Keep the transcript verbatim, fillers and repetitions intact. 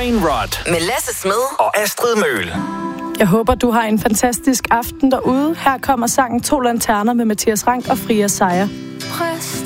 Brain Rot med Lasse Smed og Astrid Møhl. Jeg håber, du har en fantastisk aften derude. Her kommer sangen To Lanterner med Mathias Rank og Fria Sejer.